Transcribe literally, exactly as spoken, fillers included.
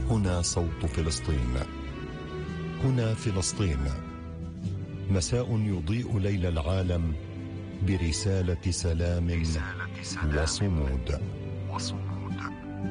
هنا صوت فلسطين، هنا فلسطين، مساء يضيء ليل العالم برسالة سلام وصمود.